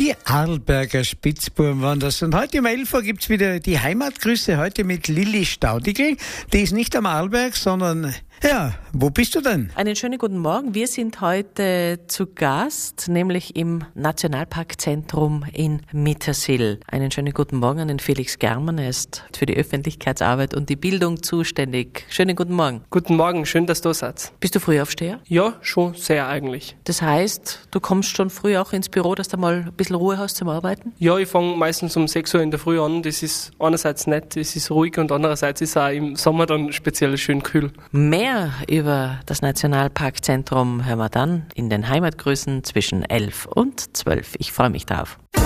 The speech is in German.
Die Arlberger Spitzbuben waren das. Und heute um 11 Uhr gibt es wieder die Heimatgrüße, heute mit Lilli Staudigl. Die ist nicht am Arlberg, sondern, ja, wo bist du denn? Einen schönen guten Morgen. Wir sind heute zu Gast, nämlich im Nationalparkzentrum in Mittersill. Einen schönen guten Morgen an den Felix Germann. Er ist für die Öffentlichkeitsarbeit und die Bildung zuständig. Schönen guten Morgen. Guten Morgen, schön, dass du da seid. Bist du Frühaufsteher? Ja, schon sehr eigentlich. Das heißt, du kommst schon früh auch ins Büro, dass du mal ein bisschen Ruhe hast zum Arbeiten? Ja, ich fange meistens um 6 Uhr in der Früh an. Das ist einerseits nett, es ist ruhig und andererseits ist es auch im Sommer dann speziell schön kühl. Mehr über das Nationalparkzentrum hören wir dann in den Heimatgrüßen zwischen 11 und 12. Ich freue mich drauf.